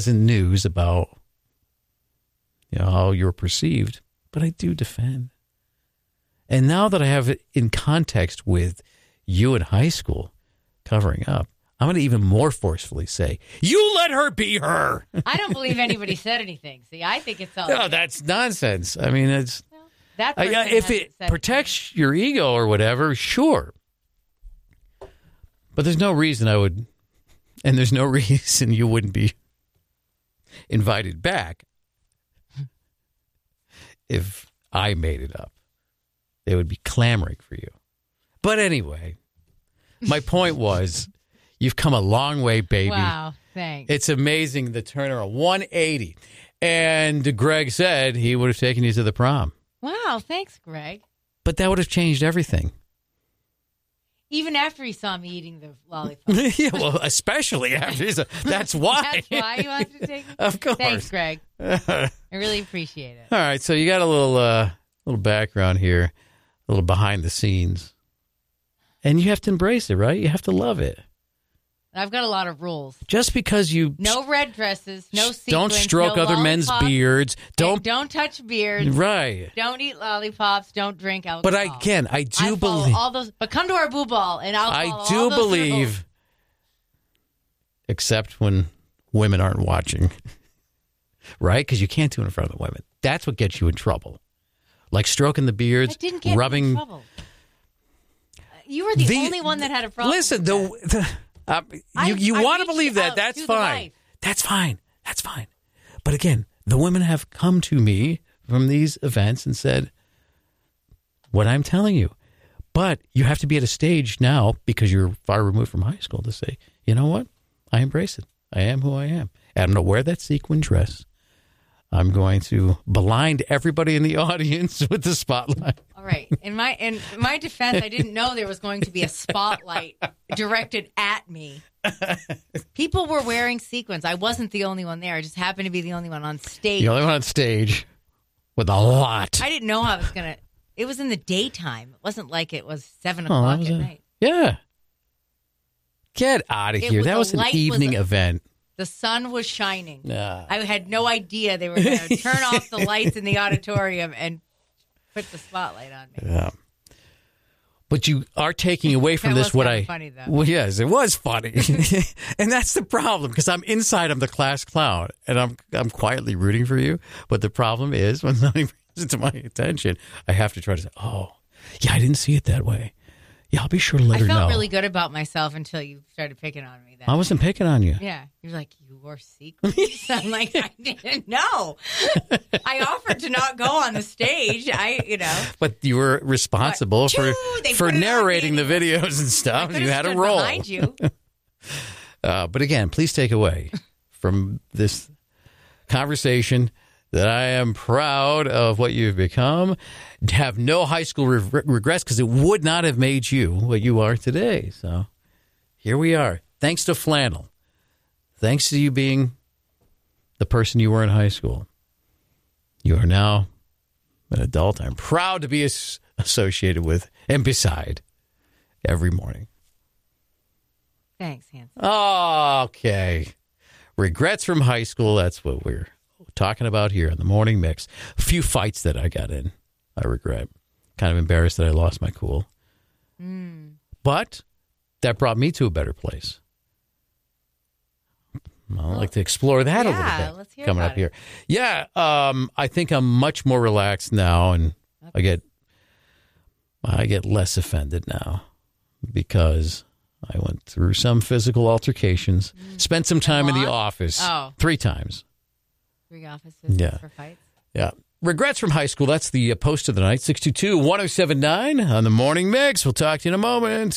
unpleasant news about how you're perceived, but I do defend. And now that I have it in context with you in high school covering up, I'm going to even more forcefully say, you let her be her. I don't believe anybody said anything. See, I think it's all... No, that's nonsense. I mean, it's... That if it protects your ego or whatever, sure. But there's no reason I would... And there's no reason you wouldn't be invited back if I made it up. They would be clamoring for you. But anyway, my point was... You've come a long way, baby. Wow, thanks. It's amazing the turnaround, 180. And Greg said he would have taken you to the prom. Wow, thanks, Greg. But that would have changed everything. Even after he saw me eating the lollipop. Yeah, well, especially after he saw. That's why. That's why you wanted to take me? Of course. Thanks, Greg. I really appreciate it. All right, so you got a little background here, a little behind the scenes. And you have to embrace it, right? You have to love it. I've got a lot of rules. Just because you... No red dresses, no sequins, don't stroke no other men's beards. Don't touch beards. Right. Don't eat lollipops. Don't drink alcohol. But I do believe... all those. But come to our boo ball and I'll follow I do all those believe... rules. Except when women aren't watching. Right? Because you can't do it in front of the women. That's what gets you in trouble. Like stroking the beards, That didn't get rubbing... me in trouble. You were the only one that had a problem. Listen, with that. You I want to reached believe that. out That's to the fine. wife. That's fine. That's fine. But again, the women have come to me from these events and said what I'm telling you. But you have to be at a stage now, because you're far removed from high school, to say, you know what? I embrace it. I am who I am. And I'm going to wear that sequin dress. I'm going to blind everybody in the audience with the spotlight. All right. In my defense, I didn't know there was going to be a spotlight directed at me. People were wearing sequins. I wasn't the only one there. I just happened to be the only one on stage. The only one on stage with a lot. I didn't know how it was going to... It was in the daytime. It wasn't like it was 7 o'clock at night. Yeah. Get out of here. That was an evening event. The sun was shining. Nah. I had no idea they were going to turn off the lights in the auditorium and put the spotlight on me. Yeah. But you are taking away from this what I... funny, though. Well, yes, it was funny. And that's the problem, because I'm inside, I'm the class clown, and I'm quietly rooting for you. But the problem is, when somebody brings it to my attention, I have to try to say, oh, yeah, I didn't see it that way. Yeah, I'll be sure to let her know. I felt really good about myself until you started picking on me. I wasn't picking on you. Yeah. You're like, you wore sequins? I'm like, I didn't know. I offered to not go on the stage. But you were responsible for narrating the videos and stuff. You had a role. Behind you. But again, please take away from this conversation that I am proud of what you've become. Have no high school regrets, because it would not have made you what you are today. So here we are. Thanks to flannel. Thanks to you being the person you were in high school. You are now an adult. I'm proud to be associated with and beside every morning. Thanks, Hanson. Okay. Regrets from high school. That's what we're talking about here on the Morning Mix. A few fights that I got in, I regret. Kind of embarrassed that I lost my cool. But that brought me to a better place. I'd like to explore that a little bit. Let's hear coming about up here. Yeah, I think I'm much more relaxed now, and I get less offended now because I went through some physical altercations. Spent some time in the office. 3 times. 3 offices for fights? Yeah. Regrets from high school. That's the post of the night. 622-1079 on the Morning Mix. We'll talk to you in a moment.